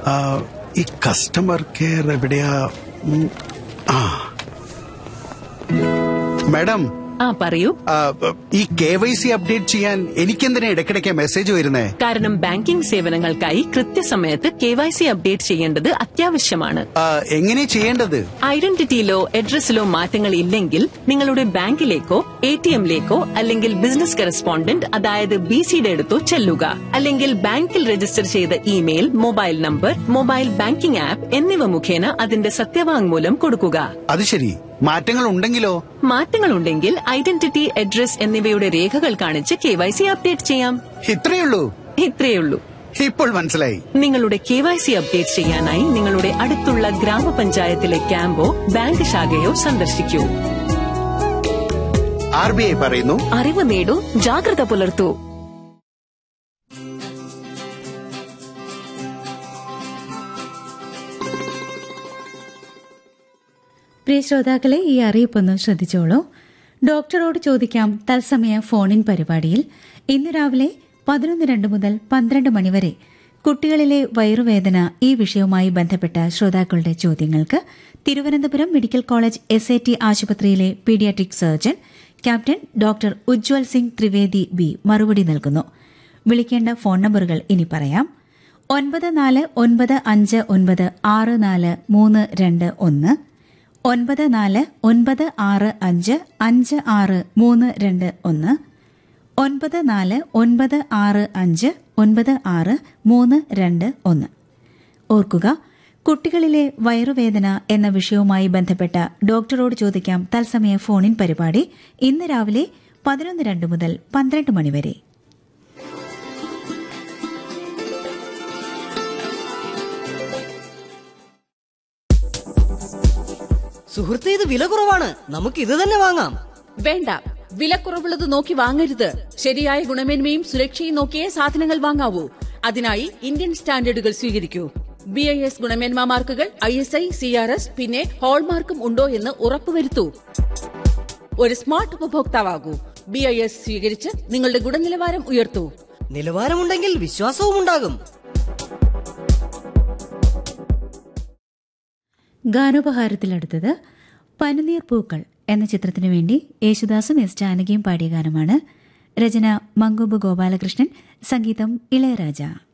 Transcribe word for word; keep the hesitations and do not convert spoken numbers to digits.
ഈ customer care എവിടെയാ? ആ മാഡം. ആ പറയൂ. ഈ കെ വൈ സി അപ്ഡേറ്റ് ചെയ്യാൻ എനിക്കെന്തിനാ ഇടയ്ക്കിടയ്ക്ക് മെസ്സേജ് വരുന്നേ? കാരണം ബാങ്കിംഗ് സേവനങ്ങൾക്കായി കൃത്യസമയത്ത് കെ വൈ സി അപ്ഡേറ്റ് ചെയ്യേണ്ടത് അത്യാവശ്യമാണ്. എങ്ങനെ ചെയ്യേണ്ടത്? ഐഡന്റിറ്റിയിലോ അഡ്രസ്സിലോ മാറ്റങ്ങൾ ഇല്ലെങ്കിൽ നിങ്ങളുടെ ബാങ്കിലേക്കോ എ ടി എമ്മിലേക്കോ അല്ലെങ്കിൽ ബിസിനസ് കറസ്പോണ്ടന്റ് അതായത് ബി സിയുടെ അടുത്തോ ചെല്ലുക. അല്ലെങ്കിൽ ബാങ്കിൽ രജിസ്റ്റർ ചെയ്ത email, mobile number, mobile banking app എന്നിവ മുഖേന അതിന്റെ സത്യവാങ്മൂലം കൊടുക്കുക. അത് ശരി. മാറ്റങ്ങൾ ഉണ്ടെങ്കിലോ? മാറ്റങ്ങൾ ഉണ്ടെങ്കിൽ ഐഡന്റിറ്റി, അഡ്രസ് എന്നിവയുടെ രേഖകൾ കാണിച്ച് കെ വൈ സി അപ്ഡേറ്റ് ചെയ്യാം. ഇത്രയുള്ളൂ? ഇത്രയുള്ളൂ. ഇപ്പോൾ മനസ്സിലായി. നിങ്ങളുടെ കെ വൈ സി അപ്ഡേറ്റ് ചെയ്യാനായി നിങ്ങളുടെ അടുത്തുള്ള ഗ്രാമപഞ്ചായത്തിലെ ക്യാമ്പോ ബാങ്ക് ശാഖയോ സന്ദർശിക്കൂ. ആർ ബി ഐ പറയുന്നു, അറിവ് നേടൂ, ജാഗ്രത പുലർത്തൂ. പ്രിയ ശ്രോതാക്കളെ, ഈ അറിയിപ്പൊന്ന് ശ്രദ്ധിച്ചോളൂ. ഡോക്ടറോട് ചോദിക്കാം തത്സമയ ഫോണിൻ പരിപാടിയിൽ ഇന്ന് രാവിലെ പതിനൊന്ന് രണ്ട് മുതൽ പന്ത്രണ്ട് മണിവരെ കുട്ടികളിലെ വയറുവേദന ഈ വിഷയവുമായി ബന്ധപ്പെട്ട ശ്രോതാക്കളുടെ ചോദ്യങ്ങൾക്ക് Thiruvananthapuram medical college S I T ആശുപത്രിയിലെ paediatric surgeon captain doctor Ujjwal Singh Trivedi B മറുപടി നൽകുന്നു. വിളിക്കേണ്ട ഫോൺ നമ്പറുകൾ ഇനി പറയാം. ഒൻപത് നാല് ഒൻപത് അഞ്ച് ഒൻപത് ആറ് നാല് മൂന്ന് രണ്ട് ഒന്ന്, ഒൻപത് നാല് ഒൻപത് ആറ് അഞ്ച് അഞ്ച് ആറ് മൂന്ന് രണ്ട് ഒന്ന്, ഒൻപത് നാല് ഒൻപത് ആറ് അഞ്ച് ഒൻപത് ആറ് മൂന്ന് രണ്ട് ഒന്ന്. ഓർക്കുക, കുട്ടികളിലെ വയറുവേദന എന്ന വിഷയവുമായി ബന്ധപ്പെട്ട ഡോക്ടറോട് ചോദിക്കാം തത്സമയ ഫോണിൻ പരിപാടി ഇന്ന് രാവിലെ പതിനൊന്ന് രണ്ട് മുതൽ പന്ത്രണ്ട് മണിവരെ. സുഹൃത്ത്, ഇത് വില കുറവാണ്, നമുക്ക് ഇത് തന്നെ വാങ്ങാം. വേണ്ട, വിലക്കുറവുള്ളത് നോക്കി വാങ്ങരുത്. ശരിയായ ഗുണമേന്മയും സുരക്ഷയും നോക്കിയേ സാധനങ്ങൾ വാങ്ങാവൂ. അതിനായി ഇന്ത്യൻ സ്റ്റാൻഡേർഡുകൾ സ്വീകരിക്കൂ. ബി ഐ എസ് ഗുണമേന്മ മാർക്കുകൾ, I S I, C R S, പിന്നെ ഹോൾമാർക്കും ഉണ്ടോ എന്ന് ഉറപ്പുവരുത്തൂ. ഒരു സ്മാർട്ട് ഉപഭോക്താവാകൂ. ബി ഐ എസ് സ്വീകരിച്ച് നിങ്ങളുടെ ഗുണനിലവാരം ഉയർത്തൂ. നിലവാരമുണ്ടെങ്കിൽ വിശ്വാസവും ഉണ്ടാകും. ഗാനോപഹാരത്തിലടുത്തത് പനിനീർ പൂക്കൾ എന്ന ചിത്രത്തിനു വേണ്ടി യേശുദാസും എസ് ജാനകിയും പാടിയ ഗാനമാണ്. രചന മങ്കൊമ്പ് ഗോപാലകൃഷ്ണൻ, സംഗീതം ഇളയരാജ.